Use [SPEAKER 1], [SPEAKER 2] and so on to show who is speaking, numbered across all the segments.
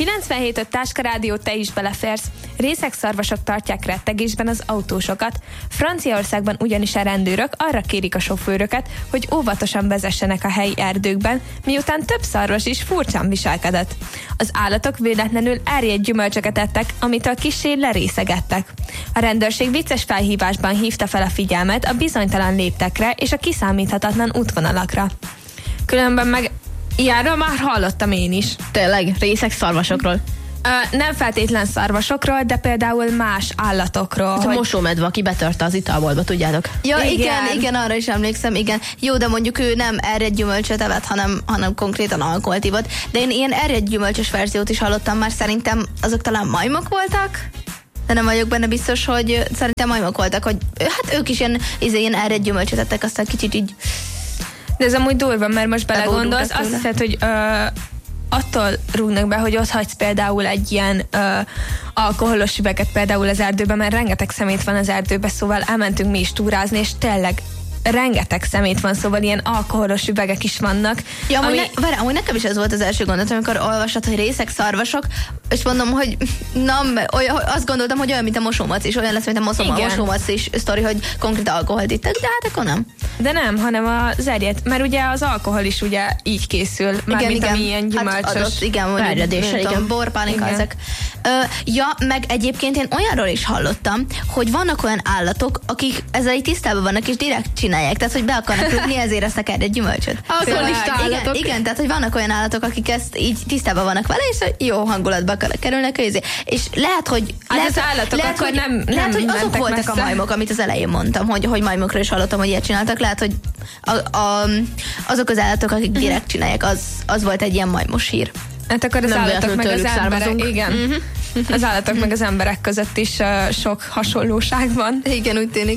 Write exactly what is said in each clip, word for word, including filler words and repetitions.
[SPEAKER 1] kilencvenhét öt Táska Rádió, te is beleférsz. Részegszarvasok tartják rettegésben az autósokat. Franciaországban ugyanis a rendőrök arra kérik a sofőröket, hogy óvatosan vezessenek a helyi erdőkben, miután több szarvas is furcsán viselkedett. Az állatok véletlenül erjedt gyümölcsöket ettek, amitől kissé lerészegettek. A rendőrség vicces felhívásban hívta fel a figyelmet a bizonytalan léptekre és a kiszámíthatatlan útvonalakra. Különben meg ilyenről már hallottam én is.
[SPEAKER 2] Tényleg, részeg szarvasokról.
[SPEAKER 1] Ö, nem feltétlen szarvasokról, de például más állatokról.
[SPEAKER 2] Hát
[SPEAKER 1] hogy...
[SPEAKER 2] a mosómedve, aki betörte az italboltba, tudjátok?
[SPEAKER 3] Ja, igen.
[SPEAKER 1] Igen.
[SPEAKER 3] igen, igen, arra is emlékszem, igen. Jó, de mondjuk ő nem erjedt gyümölcsöt evett, hanem, hanem konkrétan alkoholt ivott. De én ilyen erjedt gyümölcsös verziót is hallottam már, szerintem azok talán majmok voltak, de nem vagyok benne biztos, hogy szerintem majmok voltak, hogy hát ők is ilyen, ilyen erjedt gyümölcsöt ettek, aztán kicsit így...
[SPEAKER 1] De ez amúgy durva, mert most belegondolsz,
[SPEAKER 3] Bebódultak
[SPEAKER 1] azt
[SPEAKER 3] tőle.
[SPEAKER 1] hiszed, hogy ö, attól rúgnak be, hogy ott hagysz például egy ilyen ö, alkoholos üveget például az erdőben, mert rengeteg szemét van az erdőben, szóval elmentünk mi is túrázni, és tényleg rengeteg szemét van, szóval ilyen alkoholos üvegek is vannak.
[SPEAKER 3] Ja, amúgy,
[SPEAKER 1] ami...
[SPEAKER 3] ne, várj, amúgy nekem is ez volt az első gondot, amikor olvasod, hogy részek szarvasok, és mondom, hogy nem, olyan, azt gondoltam, hogy olyan, mint a mosómac is, olyan lesz, mint a mosom, a
[SPEAKER 1] Igen.
[SPEAKER 3] mosómac is sztori, hogy konkrét alkoholt ittak, de hát akkor nem.
[SPEAKER 1] De nem, hanem az erjedt, mert ugye az alkohol is ugye így készül, mármint ami ilyen gyümölcsös.
[SPEAKER 3] Hát adott, igen, mondjuk,
[SPEAKER 2] Ferjedéssel,
[SPEAKER 3] nem
[SPEAKER 2] igen.
[SPEAKER 3] tudom, bor, pálinka,
[SPEAKER 1] Igen.
[SPEAKER 3] ezek. Ö, ja, meg egyébként én olyanról is hallottam, hogy vannak olyan állatok, akik ezzel így tisztában vannak, és direkt csinálják, tehát hogy be akarnak rúgni, ezért esznek erre egy gyümölcsöt.
[SPEAKER 2] Alkoholista
[SPEAKER 3] igen,
[SPEAKER 2] állatok.
[SPEAKER 3] igen, tehát hogy vannak olyan állatok, akik ezt így tisztában vannak vele, és hogy jó hangulatba akarnak kerülnek közé. És lehet, hogy
[SPEAKER 1] Hát
[SPEAKER 3] lehet,
[SPEAKER 1] az állatok
[SPEAKER 3] lehet,
[SPEAKER 1] akkor
[SPEAKER 3] hogy,
[SPEAKER 1] nem- nem
[SPEAKER 3] lehet, hogy azok
[SPEAKER 1] mentek
[SPEAKER 3] voltak
[SPEAKER 1] messze.
[SPEAKER 3] a majmok, amit az elején mondtam, hogy, hogy majmokról is hallottam, hogy ilyet csináltak. Lehet, hogy a, a, azok az állatok, akik direkt csinálják, az, az volt egy ilyen majmos hír.
[SPEAKER 1] Hát akkor az
[SPEAKER 2] Nem
[SPEAKER 1] állatok
[SPEAKER 2] véletlenül
[SPEAKER 1] meg az
[SPEAKER 2] tőlük
[SPEAKER 1] emberek,
[SPEAKER 2] származunk.
[SPEAKER 1] igen. Uh-huh. Az állatok meg az emberek között is uh, sok hasonlóság van.
[SPEAKER 3] Igen, úgy tűnik.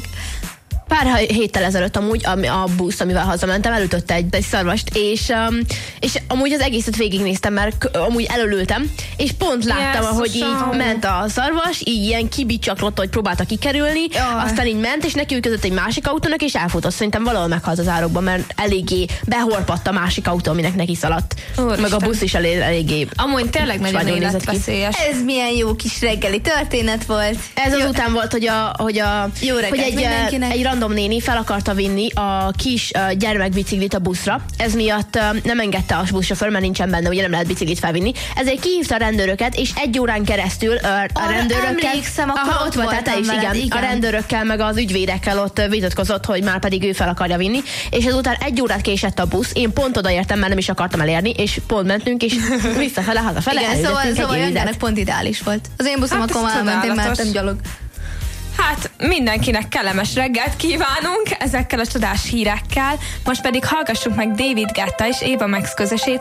[SPEAKER 2] Pár héttel ezelőtt amúgy ami a busz, amivel hazamentem, elütötte egy, egy szarvast, és, um, és amúgy az egészet végignéztem, mert k- amúgy elölültem, és pont láttam,
[SPEAKER 1] Yes,
[SPEAKER 2] ahogy így
[SPEAKER 1] so.
[SPEAKER 2] ment a szarvas, így ilyen kibicsaklott, hogy próbálta kikerülni,
[SPEAKER 3] Jaj.
[SPEAKER 2] aztán így ment, és neki ütközött egy másik autónak, és elfutott. Szerintem valahol meghalt az árokban, mert eléggé behorpadt a másik autó, aminek neki szaladt.
[SPEAKER 1] Úristen.
[SPEAKER 2] Meg a busz is elég, eléggé...
[SPEAKER 1] Amúgy tényleg nagyon
[SPEAKER 2] Nagyon nézett ki.
[SPEAKER 1] életveszélyes.
[SPEAKER 3] Ez milyen jó kis reggeli történet volt.
[SPEAKER 2] Ez
[SPEAKER 3] Jó,
[SPEAKER 2] azután volt, hogy, a, hogy, a,
[SPEAKER 3] Jó reggelt
[SPEAKER 2] hogy egy,
[SPEAKER 3] mindenkinek.
[SPEAKER 2] egy random néni fel akarta vinni a kis uh, gyermekbiciklit a buszra. Ez miatt uh, nem engedte a buszsofőr, mert nincsen benne, ugye nem lehet biciklit felvinni. Ezért kihívta a rendőröket, és egy órán keresztül uh, a
[SPEAKER 3] Arra
[SPEAKER 2] rendőrökkel...
[SPEAKER 3] emlékszem, akkor
[SPEAKER 2] Aha,
[SPEAKER 3] ott
[SPEAKER 2] ott voltál te
[SPEAKER 3] voltam
[SPEAKER 2] is,
[SPEAKER 3] veled,
[SPEAKER 2] igen.
[SPEAKER 3] igen.
[SPEAKER 2] A rendőrökkel, meg az ügyvédekkel ott uh, vitatkozott, hogy már pedig ő fel akarja vinni. És ezután egy órát késett a busz. Én pont odaértem, mert nem is akartam elérni, és pont mentünk, és visszafele, hazafele.
[SPEAKER 3] Igen, szóval,
[SPEAKER 2] elütöttünk
[SPEAKER 3] szóval
[SPEAKER 2] egy évizet.
[SPEAKER 3] Jöngának pont ideális volt. Az én buszom
[SPEAKER 1] Hát
[SPEAKER 3] akkor
[SPEAKER 1] ez
[SPEAKER 3] már elment, én
[SPEAKER 1] csodálatos.
[SPEAKER 3] mertem gyalog.
[SPEAKER 1] Hát mindenkinek kellemes reggelt kívánunk ezekkel a csodás hírekkel. Most pedig hallgassuk meg David Guetta és Ava Max közösét,